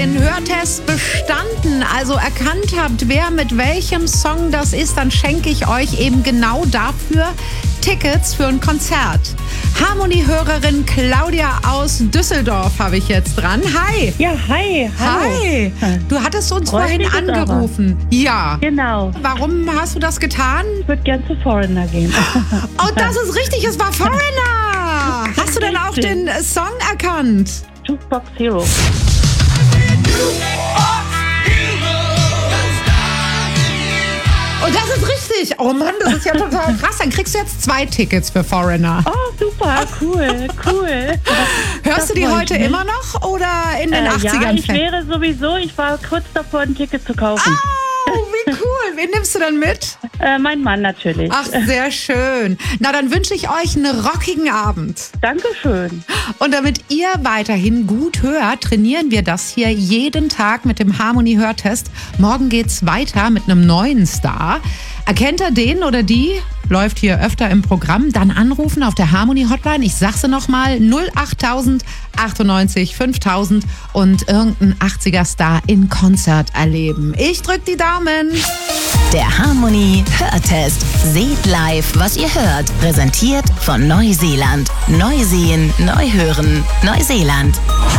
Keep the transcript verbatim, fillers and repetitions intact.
den Hörtest bestanden, also erkannt habt, wer mit welchem Song das ist, dann schenke ich euch eben genau dafür Tickets für ein Konzert. Harmonie-Hörerin Claudia aus Düsseldorf habe ich jetzt dran. Hi. Ja, hi. Hallo. Hi. Du hattest uns Freut vorhin mich jetzt angerufen. Ja. Genau. Warum hast du das getan? Ich würde gern zu Foreigner gehen. Oh, das ist richtig, es war Foreigner. Hast du denn auch den Song erkannt? Jukebox Hero. Und das ist richtig. Oh Mann, das ist ja total krass. Dann kriegst du jetzt zwei Tickets für Foreigner. Oh, super, cool, cool. Hörst Das du die freut heute mich. immer noch oder in den Äh, achtzigern? ja, ich Fan? wäre sowieso, ich war kurz davor, ein Ticket zu kaufen. Oh, wie cool. Wen nimmst du dann mit? Äh, mein Mann natürlich. Ach, sehr schön. Na, dann wünsche ich euch einen rockigen Abend. Dankeschön. Und damit ihr weiterhin gut hört, trainieren wir das hier jeden Tag mit dem Harmonie-Hörtest. Morgen geht's weiter mit einem neuen Star. Erkennt ihr den oder die? Läuft hier öfter im Programm. Dann anrufen auf der Harmonie-Hotline. Ich sag's sie nochmal. null acht null achtundneunzig fünftausend und irgendein achtziger-Star in Konzert erleben. Ich drück die Daumen. Der Harmonie Hörtest. Seht live, was ihr hört. Präsentiert von Neuseeland. Neu sehen, neu hören. Neuseeland.